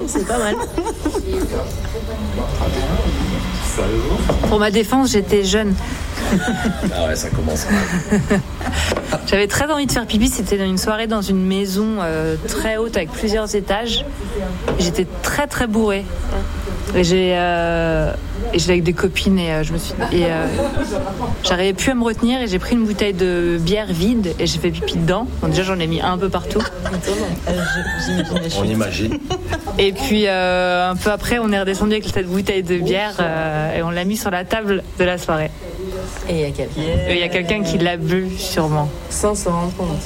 C'est pas mal. Pour ma défense, j'étais jeune. Ah ouais, ça commence. J'avais très envie de faire pipi. C'était dans une soirée dans une maison très haute avec plusieurs étages. J'étais très très bourrée. Et j'étais avec des copines et j'arrivais plus à me retenir et j'ai pris une bouteille de bière vide et j'ai fait pipi dedans. Donc déjà j'en ai mis un peu partout. On imagine. Et puis un peu après on est redescendu avec cette bouteille de bière et on l'a mis sur la table de la soirée. Et il y a quelqu'un qui l'a bu sûrement. Sans s'en rendre compte.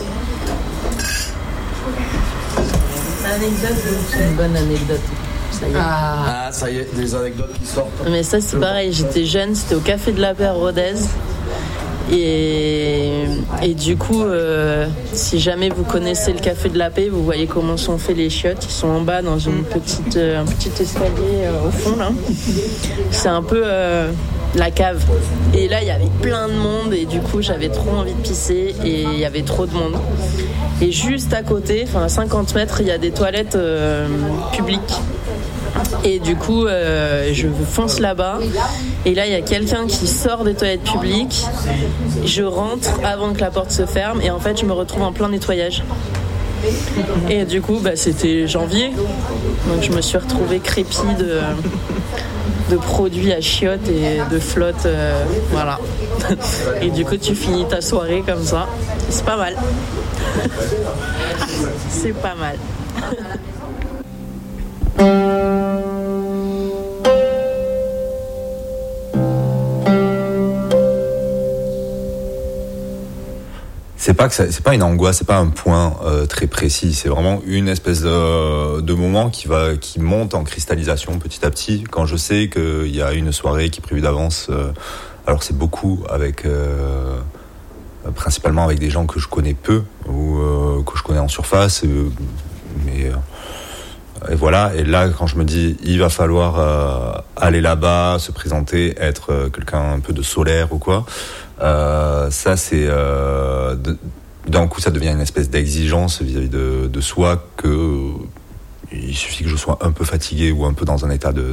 Une bonne anecdote. Ça y est. Ah, ça y est, des anecdotes qui sortent. Mais ça c'est pareil, j'étais jeune, c'était au Café de la Paix à Rodez. Et du coup, si jamais vous connaissez le Café de la Paix, vous voyez comment sont faits les chiottes. Ils sont en bas dans un petit escalier au fond là. C'est un peu la cave. Et là, il y avait plein de monde et du coup, j'avais trop envie de pisser et il y avait trop de monde. Et juste à côté, à 50 mètres, il y a des toilettes publiques. Et du coup, je fonce là-bas. Et là, il y a quelqu'un qui sort des toilettes publiques. Je rentre avant que la porte se ferme. Et en fait, je me retrouve en plein nettoyage. Et du coup, c'était janvier. Donc, je me suis retrouvée crépie de produits à chiottes et de flotte. Voilà. Et du coup, tu finis ta soirée comme ça. C'est pas mal. C'est pas mal. C'est pas une angoisse, c'est pas un point très précis, c'est vraiment une espèce de moment qui monte en cristallisation petit à petit. Quand je sais qu'il y a une soirée qui est prévue d'avance, alors c'est beaucoup avec principalement avec des gens que je connais peu ou que je connais en surface, et voilà. Et là, quand je me dis il va falloir aller là-bas, se présenter, être quelqu'un un peu de solaire ou quoi. Ça c'est d'un coup ça devient une espèce d'exigence vis-à-vis de soi que il suffit que je sois un peu fatigué ou un peu dans un état de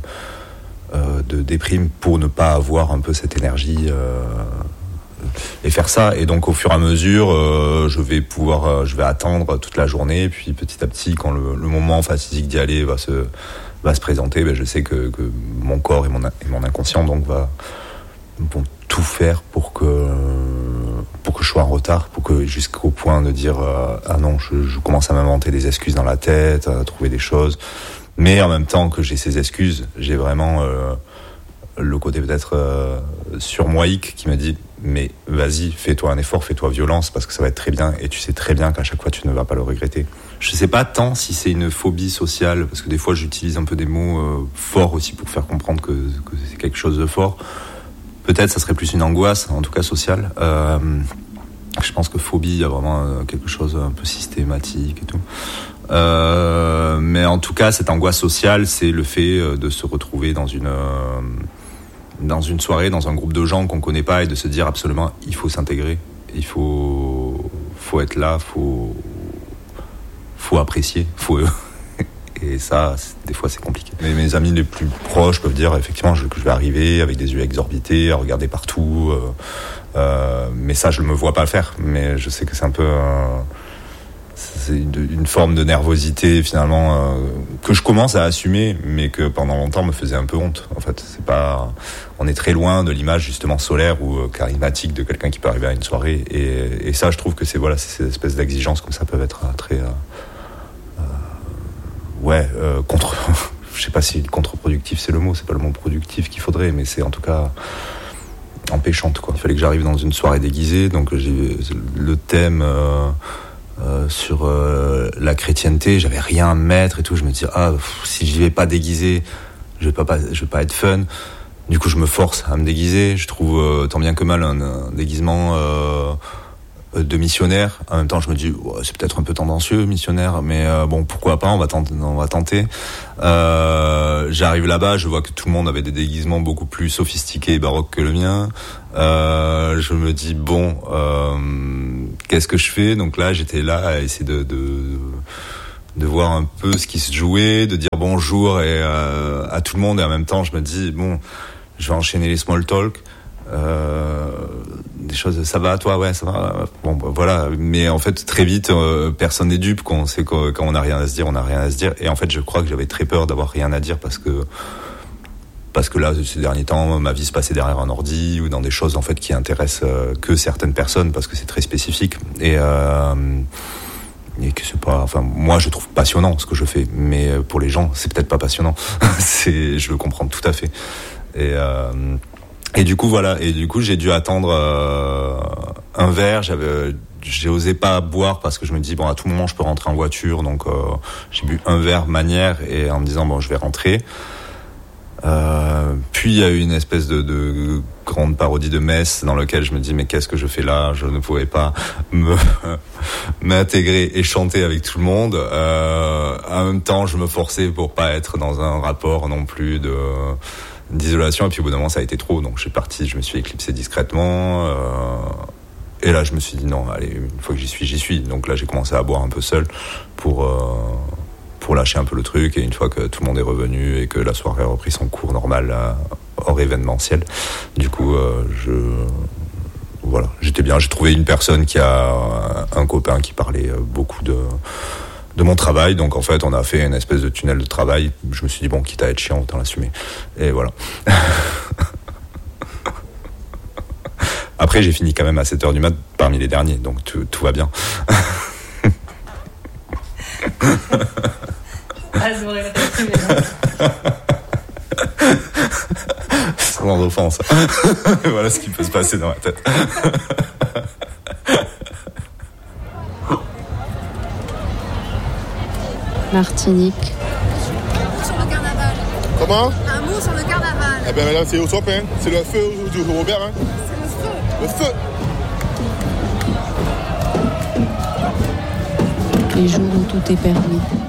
déprime pour ne pas avoir un peu cette énergie et faire ça. Et donc au fur et à mesure je vais attendre toute la journée, puis petit à petit quand le moment fatidique d'y aller va se présenter, je sais que mon corps et mon inconscient donc vont tout faire pour que je sois en retard, pour que jusqu'au point de dire ah non, je commence à m'inventer des excuses dans la tête, à trouver des choses, mais en même temps que j'ai ces excuses, j'ai vraiment le côté peut-être surmoïque qui me dit mais vas-y, fais-toi un effort, fais-toi violence parce que ça va être très bien et tu sais très bien qu'à chaque fois tu ne vas pas le regretter. Je sais pas tant si c'est une phobie sociale parce que des fois j'utilise un peu des mots forts aussi pour faire comprendre que c'est quelque chose de fort. Peut-être ça serait plus une angoisse, en tout cas sociale. Je pense que phobie, il y a vraiment quelque chose un peu systématique et tout. Mais en tout cas, cette angoisse sociale, c'est le fait de se retrouver dans une soirée, dans un groupe de gens qu'on connaît pas et de se dire absolument, il faut s'intégrer, il faut être là, faut apprécier, Et ça, des fois, c'est compliqué. Mais mes amis les plus proches peuvent dire effectivement que je vais arriver avec des yeux exorbités, à regarder partout. Mais ça, je ne me vois pas le faire. Mais je sais que c'est un peu c'est une forme de nervosité finalement que je commence à assumer, mais que pendant longtemps me faisait un peu honte. En fait, c'est pas. On est très loin de l'image justement solaire ou charismatique de quelqu'un qui peut arriver à une soirée. Et ça, je trouve que c'est ces espèces d'exigences comme ça peuvent être très. Je sais pas si contre-productif c'est le mot, c'est pas le mot productif qu'il faudrait, mais c'est en tout cas empêchante quoi. Il fallait que j'arrive dans une soirée déguisée, donc j'ai le thème sur la chrétienté, j'avais rien à mettre et tout, je me dis si j'y vais pas déguisé, je vais pas être fun. Du coup je me force à me déguiser, je trouve tant bien que mal un déguisement de missionnaire. En même temps, je me dis, c'est peut-être un peu tendancieux, missionnaire, mais bon, pourquoi pas, on va tenter. J'arrive là-bas, je vois que tout le monde avait des déguisements beaucoup plus sophistiqués et baroques que le mien. Je me dis, qu'est-ce que je fais ? Donc là, j'étais là à essayer de de voir un peu ce qui se jouait, de dire bonjour et à tout le monde, et en même temps je me dis bon, je vais enchaîner les small talk, des choses, ça va toi, ouais ça va, bon bah, voilà, mais en fait très vite personne n'est dupe, quand on sait que quand on n'a rien à se dire, on n'a rien à se dire, et en fait je crois que j'avais très peur d'avoir rien à dire parce que là, ces derniers temps, ma vie se passait derrière un ordi ou dans des choses en fait qui intéressent que certaines personnes parce que c'est très spécifique et que c'est pas, enfin moi je trouve passionnant ce que je fais, mais pour les gens c'est peut-être pas passionnant. Je le comprends tout à fait. Et du coup voilà, et du coup j'ai dû attendre un verre. J'ai osé pas boire parce que je me dis bon, à tout moment je peux rentrer en voiture, donc j'ai bu un verre manière et en me disant bon, je vais rentrer. Puis il y a eu une espèce de grande parodie de messe dans laquelle je me dis mais qu'est-ce que je fais là, je ne pouvais pas m'intégrer et chanter avec tout le monde. En même temps je me forçais pour pas être dans un rapport non plus d'isolation, et puis au bout d'un moment ça a été trop, donc je me suis éclipsé discrètement, et là je me suis dit non, allez, une fois que j'y suis, donc là j'ai commencé à boire un peu seul pour lâcher un peu le truc, et une fois que tout le monde est revenu et que la soirée a repris son cours normal hors événementiel, du coup voilà, j'étais bien. J'ai trouvé une personne qui a un copain qui parlait beaucoup de mon travail, donc en fait on a fait une espèce de tunnel de travail. Je me suis dit bon, quitte à être chiant autant l'assumer, et voilà. Après j'ai fini quand même à 7h du mat parmi les derniers, donc tout va bien. Sans offense. Voilà ce qui peut se passer dans ma tête. Martinique. Sur le carnaval. Comment? Un mot sur le carnaval. Eh bien madame, c'est au top, hein. C'est le feu du Robert, hein. C'est le feu. Le feu. Les jours où tout est permis.